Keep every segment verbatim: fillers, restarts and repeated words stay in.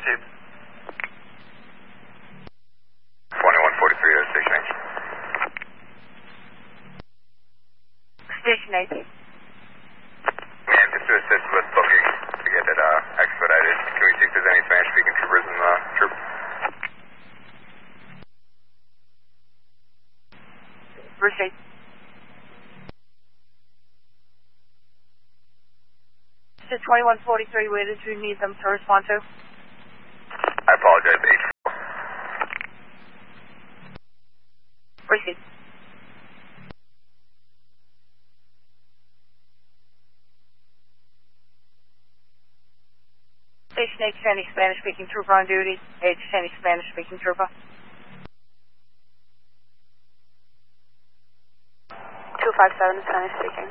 Received. twenty-one forty-three, uh, station H. Station H. Ma'am, just to assist with booking to get it uh, expedited, can we see if there's any Spanish-speaking troopers in the troop? Received. To twenty-one forty-three, where did you need them to respond to? I apologize, H four. Received. Station H, any Spanish-speaking trooper on duty? H, any Spanish-speaking trooper? two five seven, Spanish speaking.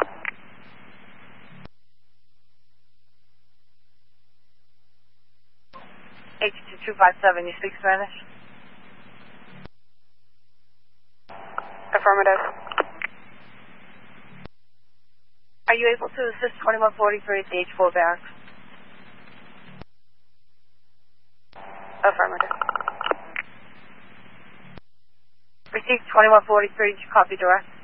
H to two five seven, you speak Spanish? Affirmative. Are you able to assist twenty-one forty-three at the H four barracks? Affirmative. Received twenty-one forty-three, did you copy direct?